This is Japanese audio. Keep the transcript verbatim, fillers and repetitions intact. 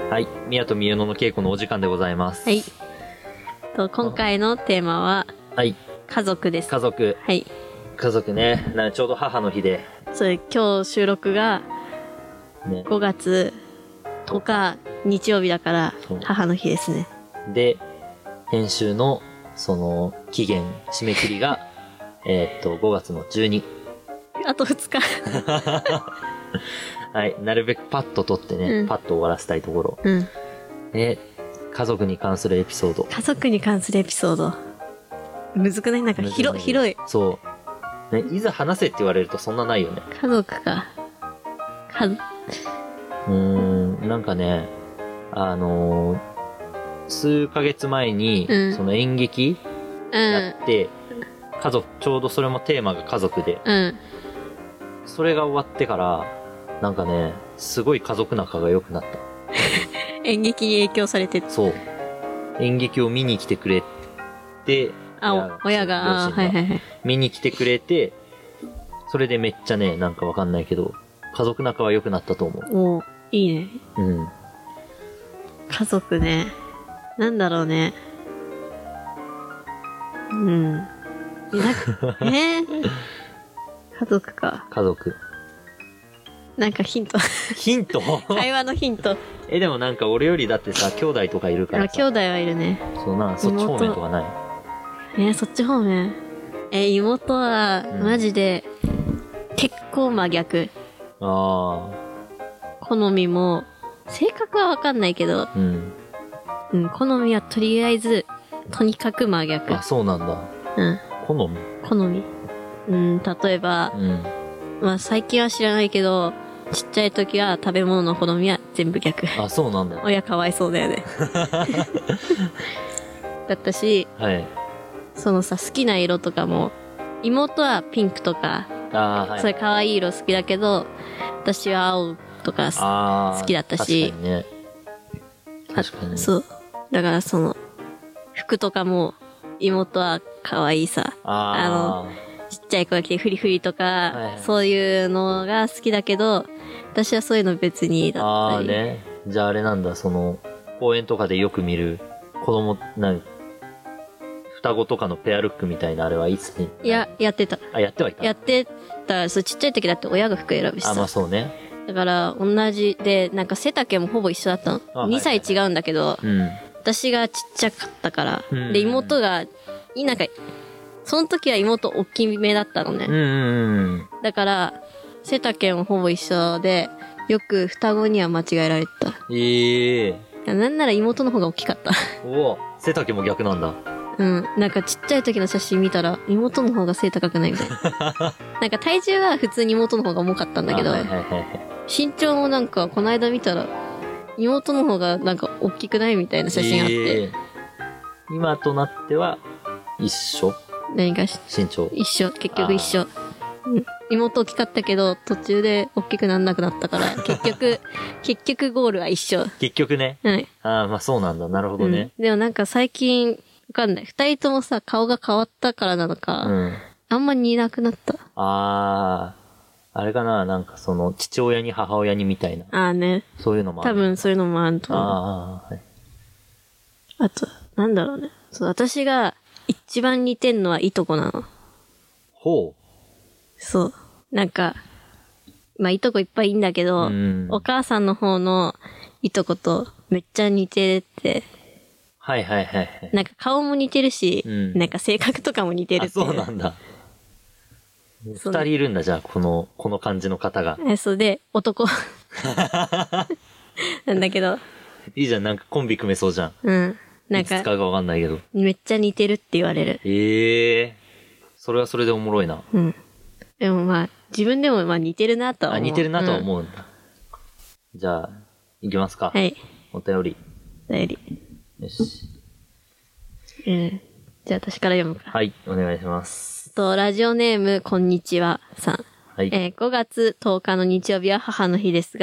はい、宮と宮野の稽古のお時間でございます。 はい。と今回のテーマは、 はい、 家族です。 家族。 はい。 家族ね、なちょうど母の日で。 それ今日収録がね、 ごがつとおか日曜日だから母の日ですね。 で、編集のその期限、締め切りが、えー、っと、ごがつのじゅうに。 あとふつか。 はい、なるべくパッと撮ってね、うん、パッと終わらせたいところ。 うん。 で、家族に関するエピソード。 家族に関するエピソード。むずくない？なんか広、広い。 そう。ね、いざ話せって言われるとそんなないよね。 家族か。か、うーん、なんかね、あのー、数ヶ月前に、うん、その演劇やって、うん、家族、ちょうどそれもテーマが家族で、 うん、 それが終わってから、なんかね、すごい家族仲が良くなった。 演劇に影響されて。 そう。演劇を見に来てくれて、 あ、親が、あ、はいはいはい。 見に来てくれて、それでめっちゃね、なんかわかんないけど、家族仲は良くなったと思う。 お、いいね。 うん。 家族ね。なんだろうね。うん。なんか、えー、家族か。 家族。 なんかヒント。 ヒント会話のヒント。 え、でもなんか俺よりだってさ、兄弟とかいるからさ。 兄弟はいるね。 そうな、そっち方面とかない？ えー、そっち方面。えー、妹は、マジで、うん、結構真逆。 ああ。 好みも、性格はわかんないけど、 うん。 うん、好みはとりあえず、とにかく真逆。 あ、そうなんだ。 うん。 好み？ 好み。うん、例えば、うん、まあ最近は知らないけど、ちっちゃい時は食べ物の好みは全部逆。 あ、そうなんだ。 親かわいそうだよね。だったし、 はい。 そのさ、好きな色とかも、妹はピンクとか、 あ、はい、 それ可愛い色好きだけど、私は青とか好きだったし、 確かにね。確かに。 そう。だからその、服とかも、妹は可愛いさ、あ, あの、ちっちゃい子が着てフリフリとか、はいはい、そういうのが好きだけど、私はそういうの別にだったり。 ああね。じゃああれなんだ、その、公園とかでよく見る子供、なん双子とかのペアルックみたいなあれはいつに？ いや、やってた。 あ、やってはいた？ やってた。そう、ちっちゃい時だって親が服選ぶしさ。 あ、まあそうね。 だから、同じで、なんか背丈もほぼ一緒だったの。にさい違うんだけど、 うん、 私がちっちゃかったから。 うん、 で、妹が、なんか、その時は妹大きめだったのね。 うんうんうん、 だから、背丈もほぼ一緒で、よく双子には間違えられてた。 ええー。 なんなら妹の方が大きかった。 おお、背丈も逆なんだ。 うん。なんかちっちゃい時の写真見たら、妹の方が背高くないみたいな。なんか体重は普通に妹の方が重かったんだけど、はいはいはいはい、身長もなんかこの間見たら、妹の方がなんか大きくないみたいな写真あって。えー、 今となっては、一緒？ 何かし身長一緒。結局一緒。うん、妹大きかったけど、途中で大きくなんなくなったから、結局、結局ゴールは一緒。 結局ね。 はい。 ああ、まあそうなんだ。なるほどね。 うん、でもなんか最近、わかんない。二人ともさ、顔が変わったからなのか、うん、あんま似なくなった。 ああ、あれかな、なんかその、父親に母親にみたいな。 ああね。 そういうのもある。 多分そういうのもあると思う。 ああ、はい。 あと、なんだろうね。そう、私が一番似てんのはいとこなの。 ほう。 そう。なんか、まあ、いとこいっぱいいんだけど、うん、お母さんの方のいとことめっちゃ似てて。 はいはいはい。 なんか顔も似てるし、うん、なんか性格とかも似てるっていう。 あ、そうなんだ。二人いるんだ、じゃあ、この、この感じの方が。 え、そうで、男。なんだけど。 いいじゃん、なんかコンビ組めそうじゃん。 うん。なんか。 いつ使うかわかんないけど。 めっちゃ似てるって言われる。 ええー。それはそれでおもろいな。 うん。でもまあ、自分でもまあ似てるなとは思う。 あ、似てるなとは思うんだ。うん、じゃあ、いきますか。 はい。 お便り。 お便り。 よし。 うん。じゃあ私から読むか。 はい、お願いします。 と、ラジオネーム、こんにちはさん。 はい。 えー、ごがつとおかの日曜日は母の日ですが、